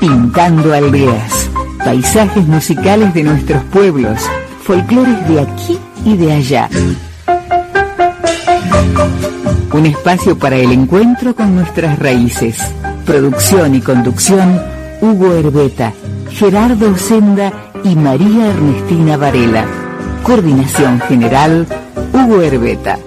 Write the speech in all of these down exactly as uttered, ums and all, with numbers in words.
Pintando aldeas, paisajes musicales de nuestros pueblos, folclores de aquí y de allá. Un espacio para el encuentro con nuestras raíces. Producción y conducción, Hugo Herbeta, Gerardo Senda y María Ernestina Varela. Coordinación general, Hugo Herbeta.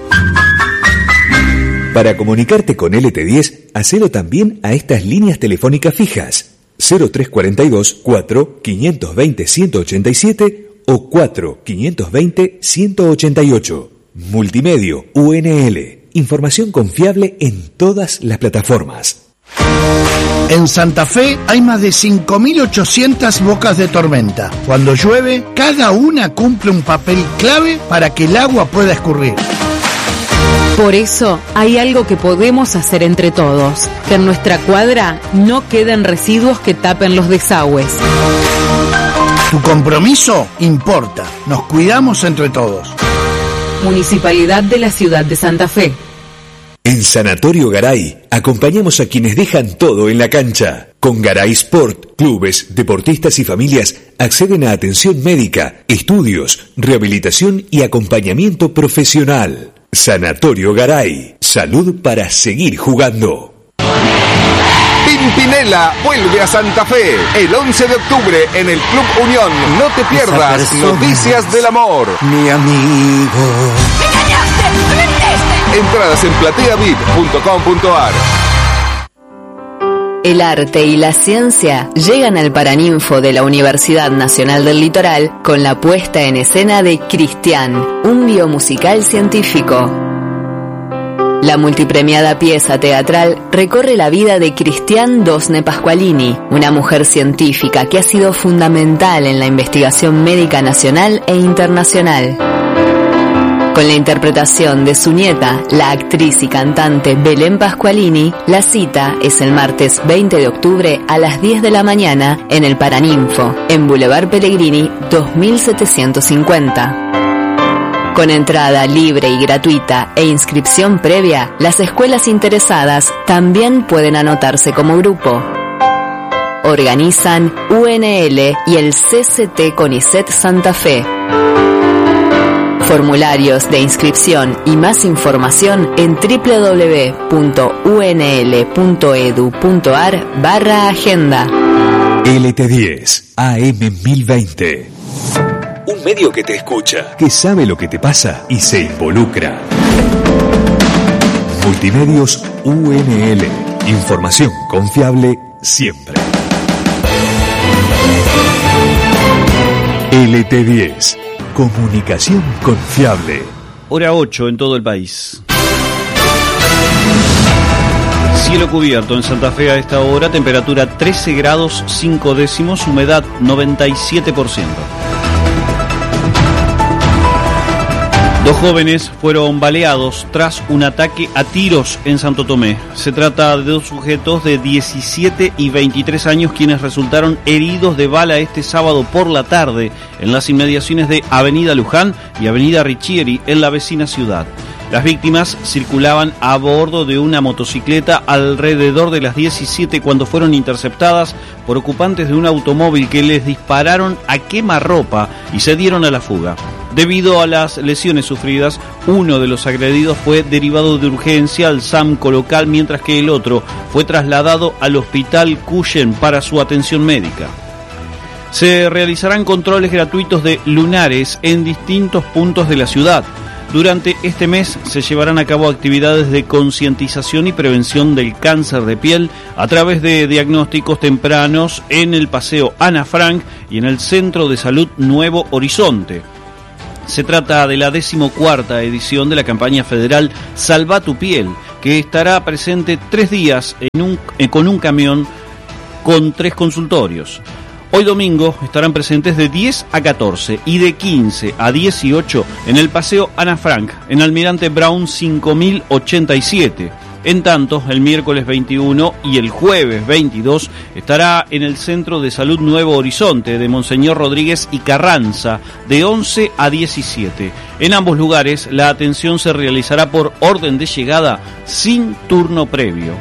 Para comunicarte con L T diez, hacelo también a estas líneas telefónicas fijas: cero tres cuarenta y dos, cuatro, quinientos veinte, ciento ochenta y siete o cuatro, quinientos veinte, ciento ochenta y ocho. Multimedio U N L. Información confiable en todas las plataformas. En Santa Fe hay más de cinco mil ochocientas bocas de tormenta. Cuando llueve, cada una cumple un papel clave para que el agua pueda escurrir. Por eso hay algo que podemos hacer entre todos, que en nuestra cuadra no queden residuos que tapen los desagües. Tu compromiso importa. Nos cuidamos entre todos. Municipalidad de la Ciudad de Santa Fe. En Sanatorio Garay acompañamos a quienes dejan todo en la cancha. Con Garay Sport, clubes, deportistas y familias acceden a atención médica, estudios, rehabilitación y acompañamiento profesional. Sanatorio Garay, salud para seguir jugando. Pimpinela vuelve a Santa Fe el once de octubre en el Club Unión. No te pierdas Noticias del Amor. Mi amigo. Entradas en platea vip punto com punto a r. El arte y la ciencia llegan al Paraninfo de la Universidad Nacional del Litoral con la puesta en escena de Cristian, un biomusical científico. La multipremiada pieza teatral recorre la vida de Cristian Dosne Pasqualini, una mujer científica que ha sido fundamental en la investigación médica nacional e internacional. Con la interpretación de su nieta, la actriz y cantante Belén Pasqualini, la cita es el martes veinte de octubre a las diez de la mañana en el Paraninfo, en Boulevard Pellegrini dos mil setecientos cincuenta. Con entrada libre y gratuita e inscripción previa, las escuelas interesadas también pueden anotarse como grupo. Organizan U N L y el C C T CONICET Santa Fe. Formularios de inscripción y más información en doble u doble u doble u punto u n l punto e d u punto a r barra agenda. L T diez, A M mil veinte. Un medio que te escucha, que sabe lo que te pasa y se involucra. Multimedios U N L. Información confiable siempre. L T diez. Comunicación confiable. Hora ocho en todo el país. Cielo cubierto en Santa Fe a esta hora, temperatura trece grados cinco décimos, humedad noventa y siete por ciento. Dos jóvenes fueron baleados tras un ataque a tiros en Santo Tomé. Se trata de dos sujetos de diecisiete y veintitrés años quienes resultaron heridos de bala este sábado por la tarde en las inmediaciones de Avenida Luján y Avenida Riccieri en la vecina ciudad. Las víctimas circulaban a bordo de una motocicleta alrededor de las diecisiete cuando fueron interceptadas por ocupantes de un automóvil que les dispararon a quemarropa y se dieron a la fuga. Debido a las lesiones sufridas, uno de los agredidos fue derivado de urgencia al SAMCO local, mientras que el otro fue trasladado al Hospital Cuyen para su atención médica. Se realizarán controles gratuitos de lunares en distintos puntos de la ciudad. Durante este mes se llevarán a cabo actividades de concientización y prevención del cáncer de piel a través de diagnósticos tempranos en el Paseo Ana Frank y en el Centro de Salud Nuevo Horizonte. Se trata de la decimocuarta edición de la campaña federal Salva tu piel, que estará presente tres días en un, eh, con un camión con tres consultorios. Hoy domingo estarán presentes de diez a catorce y de quince a dieciocho en el Paseo Ana Frank, en Almirante Brown cinco mil ochenta y siete. En tanto, el miércoles veintiuno y el jueves veintidós estará en el Centro de Salud Nuevo Horizonte de Monseñor Rodríguez y Carranza de once a diecisiete. En ambos lugares la atención se realizará por orden de llegada sin turno previo.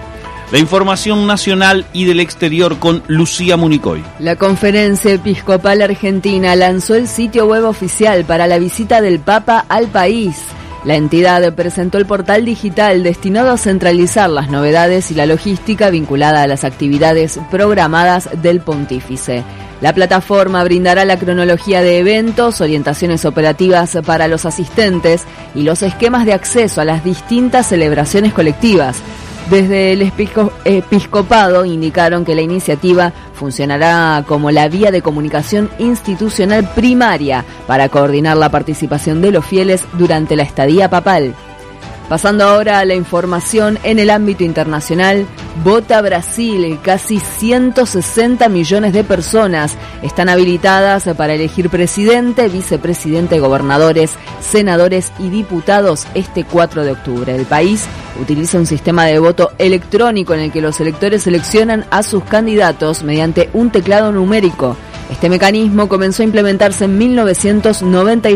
La información nacional y del exterior con Lucía Municoy. La Conferencia Episcopal Argentina lanzó el sitio web oficial para la visita del Papa al país. La entidad presentó el portal digital destinado a centralizar las novedades y la logística vinculada a las actividades programadas del pontífice. La plataforma brindará la cronología de eventos, orientaciones operativas para los asistentes y los esquemas de acceso a las distintas celebraciones colectivas. Desde el episcopado indicaron que la iniciativa funcionará como la vía de comunicación institucional primaria para coordinar la participación de los fieles durante la estadía papal. Pasando ahora a la información en el ámbito internacional, vota Brasil. Casi ciento sesenta millones de personas están habilitadas para elegir presidente, vicepresidente, gobernadores, senadores y diputados este cuatro de octubre. El país utiliza un sistema de voto electrónico en el que los electores seleccionan a sus candidatos mediante un teclado numérico. Este mecanismo comenzó a implementarse en mil novecientos noventa y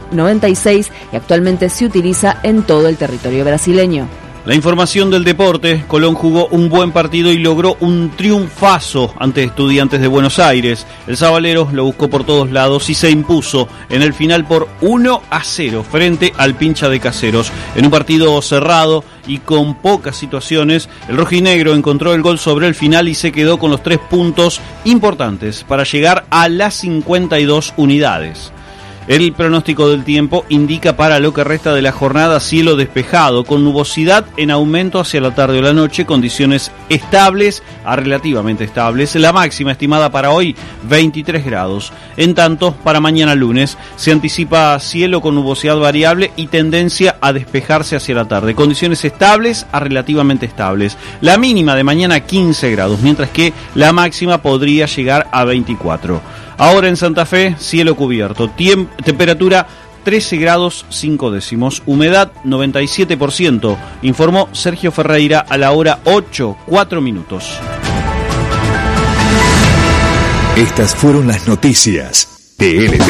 seis y actualmente se utiliza en todo el territorio brasileño. La información del deporte: Colón jugó un buen partido y logró un triunfazo ante Estudiantes de Buenos Aires. El sabalero lo buscó por todos lados y se impuso en el final por uno a cero frente al Pincha de Caseros. En un partido cerrado y con pocas situaciones, el rojinegro encontró el gol sobre el final y se quedó con los tres puntos importantes para llegar a las cincuenta y dos unidades. El pronóstico del tiempo indica para lo que resta de la jornada cielo despejado, con nubosidad en aumento hacia la tarde o la noche, condiciones estables a relativamente estables. La máxima estimada para hoy, veintitrés grados. En tanto, para mañana lunes, se anticipa cielo con nubosidad variable y tendencia a despejarse hacia la tarde. Condiciones estables a relativamente estables. La mínima de mañana quince grados, mientras que la máxima podría llegar a veinticuatro. Ahora en Santa Fe, cielo cubierto, Tiem- temperatura trece grados cinco décimos, humedad noventa y siete por ciento, informó Sergio Ferreira a la hora ocho, cuatro minutos. Estas fueron las noticias de L T.